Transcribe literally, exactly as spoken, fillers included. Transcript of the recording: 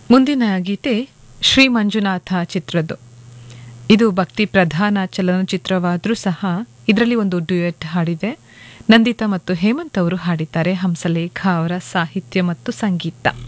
ಮುಂದಿನ ಗೀತೆ ಶ್ರೀ ಮಂಜುನಾಥ ಚಿತ್ರದ್ದು. ಇದು ಭಕ್ತಿ ಪ್ರಧಾನ ಚಲನಚಿತ್ರವಾದರೂ ಸಹ ಇದರಲ್ಲಿ ಒಂದು ಡ್ಯುಯೆಟ್ ಹಾಡಿದೆ. ನಂದಿತಾ ಮತ್ತು ಹೇಮಂತ್ ಅವರು ಹಾಡಿದ್ದಾರೆ. ಹಂಸಲೇಖ ಅವರ ಸಾಹಿತ್ಯ ಮತ್ತು ಸಂಗೀತ.